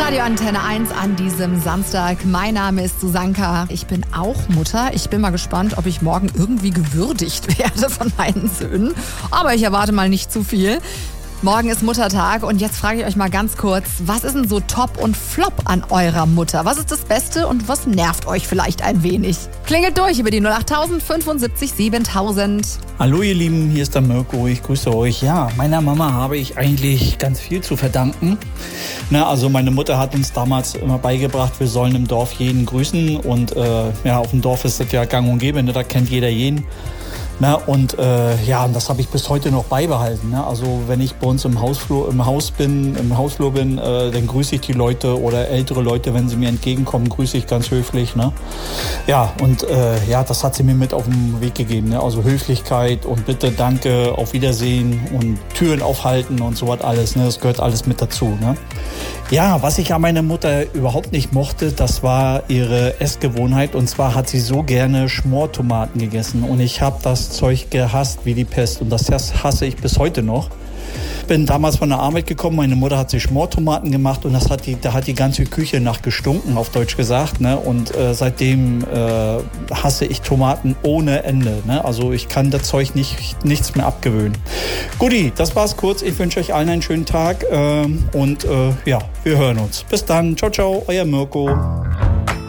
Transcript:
Radio Antenne 1 an diesem Samstag. Mein Name ist Susanka. Ich bin auch Mutter. Ich bin mal gespannt, ob ich morgen irgendwie gewürdigt werde von meinen Söhnen. Aber ich erwarte mal nicht zu viel. Morgen ist Muttertag und jetzt frage ich euch mal ganz kurz, was ist denn so Top und Flop an eurer Mutter? Was ist das Beste und was nervt euch vielleicht ein wenig? Klingelt durch über die 08000 75 7000. Hallo ihr Lieben, hier ist der Mirko, ich grüße euch. Ja, meiner Mama habe ich eigentlich ganz viel zu verdanken. Also meine Mutter hat uns damals immer beigebracht, wir sollen im Dorf jeden grüßen und auf dem Dorf ist das ja gang und gäbe, da kennt jeder jeden. Und das habe ich bis heute noch beibehalten. Also wenn ich bei uns im Hausflur bin, dann grüße ich die Leute oder ältere Leute, wenn sie mir entgegenkommen, grüße ich ganz höflich. Das hat sie mir mit auf den Weg gegeben. Also Höflichkeit und bitte, danke, auf Wiedersehen und Türen aufhalten und so was alles. Das gehört alles mit dazu. Ja, was ich an meiner Mutter überhaupt nicht mochte, das war ihre Essgewohnheit. Und zwar hat sie so gerne Schmortomaten gegessen. Und ich habe das Zeug gehasst wie die Pest. Und das hasse ich bis heute noch. Bin damals von der Arbeit gekommen, meine Mutter hat sich Schmortomaten gemacht und da hat die ganze Küche nach gestunken, auf Deutsch gesagt. Und seitdem hasse ich Tomaten ohne Ende. Also ich kann das Zeug nichts mehr abgewöhnen. Guti, das war's kurz. Ich wünsche euch allen einen schönen Tag wir hören uns. Bis dann. Ciao, ciao, euer Mirko.